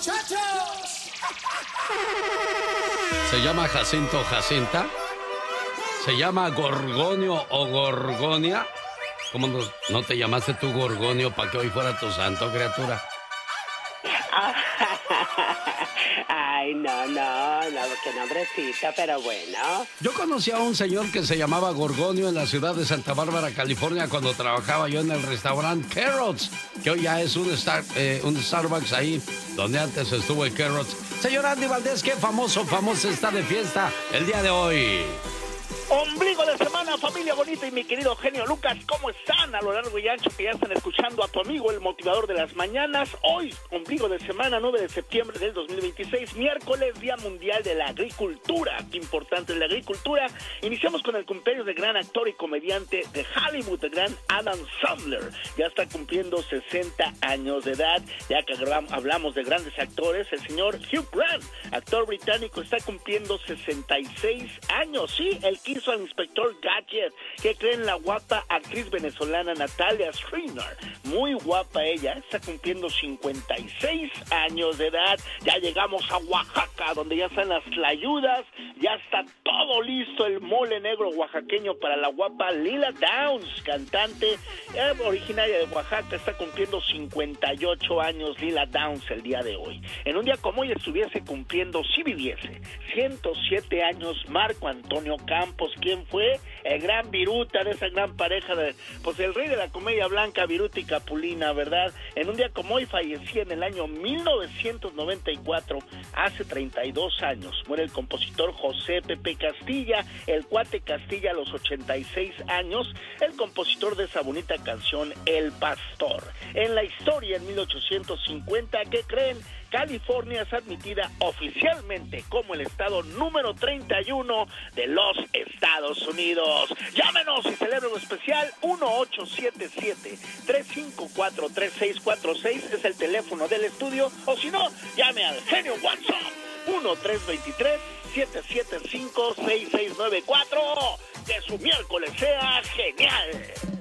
muchachos. ¿Se llama Jacinto, Jacinta? ¿Se llama Gorgonio o Gorgonia? ¿Cómo no te llamaste tú Gorgonio para que hoy fuera tu santo, criatura? Ay, no, qué nombrecito, pero bueno. Yo conocí a un señor que se llamaba Gorgonio en la ciudad de Santa Bárbara, California, cuando trabajaba yo en el restaurante Carrots, que hoy ya es un Starbucks ahí, donde antes estuvo el Carrots. Señor Andy Valdés, qué famoso está de fiesta el día de hoy. Ombligo de semana, familia bonita y mi querido genio Lucas, ¿cómo están a lo largo y ancho que ya están escuchando a tu amigo el motivador de las mañanas? Hoy, ombligo de semana, 9 de septiembre del 2026, miércoles, Día Mundial de la Agricultura. Qué importante es la agricultura. Iniciamos con el cumpleaños del gran actor y comediante de Hollywood, el gran Adam Sandler. Ya está cumpliendo 60 años de edad. Ya que hablamos de grandes actores, el señor Hugh Grant, actor británico, está cumpliendo 66 años. Sí, el que hizo al inspector Gadget. ¿Qué creen? La guapa actriz venezolana Natalia Schreiner, muy guapa ella, está cumpliendo 56 años de edad. Ya llegamos a Oaxaca, donde ya están las tlayudas, ya está todo listo, el mole negro oaxaqueño para la guapa Lila Downs, cantante originaria de Oaxaca, está cumpliendo 58 años Lila Downs el día de hoy. En un día como hoy estuviese cumpliendo, si viviese, 107 años Marco Antonio Campos. ¿Quién fue? El gran Viruta, de esa gran pareja de, pues el rey de la comedia blanca, Viruta y Capulina, ¿verdad? En un día como hoy fallecía en el año 1994, hace 32 años, muere el compositor José Pepe Castilla, el cuate Castilla a los 86 años, el compositor de esa bonita canción, El Pastor. En la historia, en 1850, ¿qué creen? California es admitida oficialmente como el estado número 31 de los Estados Unidos. Llámenos y celebren lo especial. 1877-354-3646 es el teléfono del estudio, o si no, llame al genio WhatsApp 1-323-775-6694. Que su miércoles sea genial.